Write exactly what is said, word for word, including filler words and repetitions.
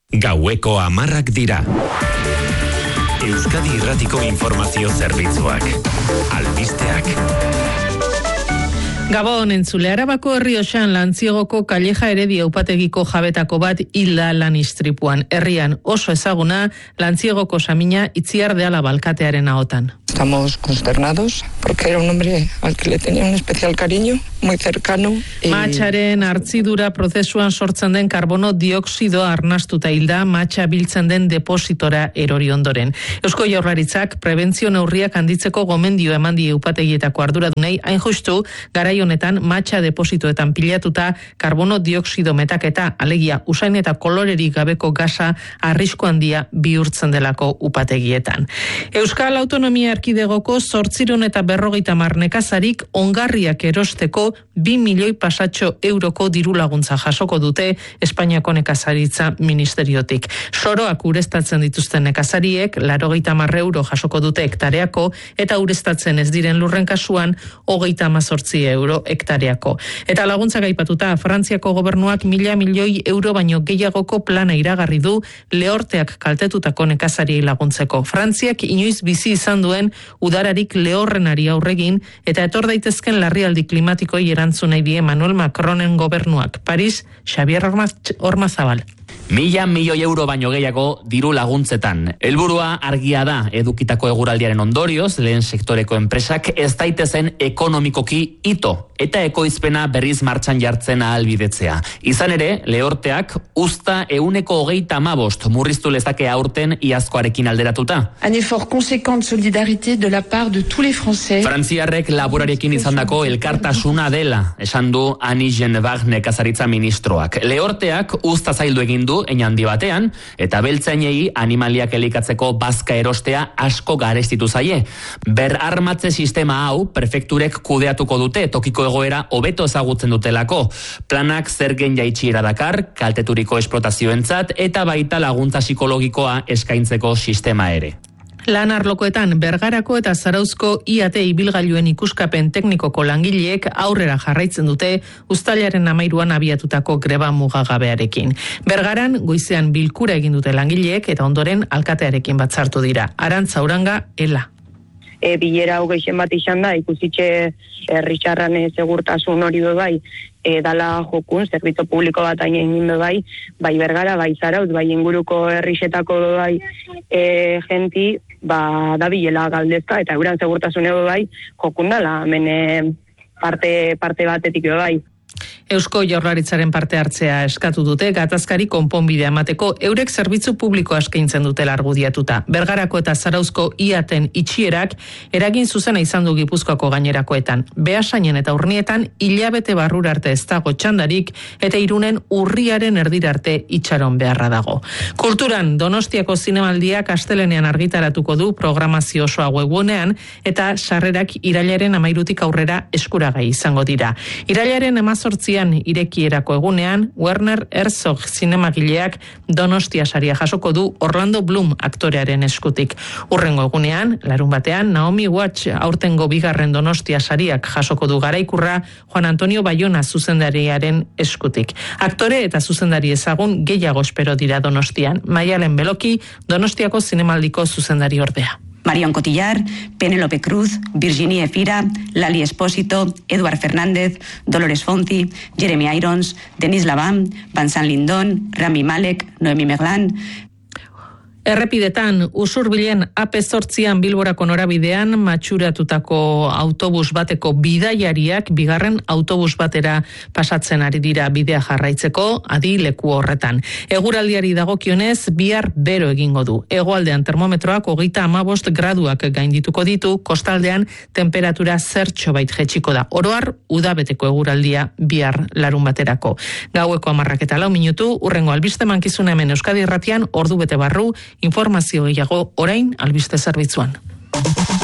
Gaueko hamarrak dira. Euskadi Irratiko Informazio Zerbitzuak. Albisteak. Gabon entzule, Arabako Errioxan Lantziegoko Calleja Heredia upategiko jabetako bat hilda lan istripuan. Herrian oso ezaguna Lantziegoko samina Itziar de Álava alkatearen ahotan. Estamos consternados porque era un hombre al que le tenía un especial cariño, muy cercano. Y... Matxaren hartzidura prozesuan sortzen den karbono dioksidoa arnastuta hilda matxa biltzen den depositora erori ondoren. Eusko Jaurlaritzak prebentzio neurriak handitzeko gomendio eman die upategietako arduradunei, hain justu garai honetan matxa depositoetan pilatuta karbono dioksido metaketa, alegia usain eta kolorerik gabeko gasa arrisku handia bihurtzen delako upategietan. Euskal Autonomia Erkidegoko zortziron eta berrogeita hamar nekazarik ongarriak erosteko bi milioi pasatxo euroko diru laguntza jasoko dute Espainiako nekazaritza ministeriotik. Soroak ureztatzen dituzten nekazariek laurogeita hamar euro jasoko dute hektareako eta ureztatzen ez diren lurren kasuan hogeita hamazortzi euro hektareako. Eta laguntza gaipatuta, Frantziako gobernuak mila milioi euro baino gehiagoko plana iragarri du lehorteak kaltetutako nekazariei laguntzeko. Frantziak inoiz bizi izan duen udararik lehorrenari aurregin eta etor daitezken larrialdi klimatikoei erantzun nahi die Emmanuel Macronen gobernuak. Paris, Xavier Ormazabal. Mila milioi euro baino gehiago diru laguntzetan. Helburua argia da, edukitako eguraldiaren ondorioz, lehen sektoreko enpresak ez daitezen ekonomikoki ito eta ekoizpena berriz martxan jartzen ahalbidetzea. Izan ere, lehorteak usta ehuneko hogeita hamabost murriztu lezake aurten iazkoarekin alderatuta. Un effort conséquent de solidarité de la part de tous les Français. Frantziarrek laborariekin izandako elkartasuna dela, esan du Annie Genevard nekazaritza ministroak. Lehorteak usta zaildu egin du hein handi batean, eta beltzainei animaliak elikatzeko bazka erostea asko garestitu zaie. Berarmatze sistema hau prefekturek kudeatuko dute tokiko egoera hobeto ezagutzen dutelako. Planak zergen jaitsiera dakar, kalteturiko esplotazioentzat eta baita laguntza psikologikoa eskaintzeko sistema ere. Lan arlokoetan Bergarako eta Zarauzko I A T ibilgailuen ikuskapen teknikoko langileek aurrera jarraitzen dute uztailaren hamairuan abiatutako greba mugagabearekin. Bergaran goizean bilkura egin dute langileek eta ondoren alkatearekin batzartu dira. Arantza Uranga, Ela. E, bilera hau gehien bat izan da, ikusitxe herritxarran e, segurtasun hori be bai, e, dala jokun, zerbitzu publiko bat hain egin be bai, bai Bergara, bai Zarauz, bai inguruko herrixetako be bai e, genti, ba, da bilela galdezka, eta euran segurtasun ebe bai, jokun dala, hemen parte, parte batetik be bai. Eusko Jaurlaritzaren parte hartzea eskatu dute gatazkari konponbidea emateko eurek zerbitzu publikoa eskaintzen dutela argudiatuta. Bergarako eta Zarauzko I A T-en itxierak eragin zuzena izan du Gipuzkoako gainerakoetan. Beasainen eta Urnietan hilabete barrura arte ez dago txandarik eta Irunen urriaren erdirarte itxaron beharra dago. Kulturan Donostiako zinemaldiak astelenean argitaratuko du programazio osoa webgunean eta sarrerak irailaren hamairutik aurrera eskuragai izango dira. Irailaren hemezortzian irekierako egunean, Werner Herzog zinemagileak Donostia saria jasoko du Orlando Bloom aktorearen eskutik. Urrengo egunean, larun batean, Naomi Watts aurtengo bigarren Donostia sariak jasoko du garaikurra Juan Antonio Bayona zuzendariaren eskutik. Aktore eta zuzendari ezagun gehiago espero dira Donostian. Maialen Beloki, Donostiako zinemaldiko zuzendari ordea. Marion Cotillard, Penélope Cruz, Virginie Efira, Lali Espósito, Eduard Fernández, Dolores Fonzi, Jeremy Irons, Denis Lavam, Vincent Lindon, Rami Malek, Noemi Merlan. Errepidetan, Usurbilen A P zortzian Bilborako norabidean matxuratutako autobus bateko bidaiariak bigarren autobus batera pasatzen ari dira bidea jarraitzeko adi leku horretan. Eguraldiari dagokionez bihar bero egingo du. Hegoaldean termometroak hogeita hamabost graduak gaindituko ditu, kostaldean temperatura zertxo bait jetxiko da. Oroar, udabeteko eguraldia bihar larun baterako. Gaueko hamarrak eta lau minutu, urrengo albiste mankizuna hemen Euskadi Irratian ordu bete barru, informazio gehiago orain albiste zerbitzuan.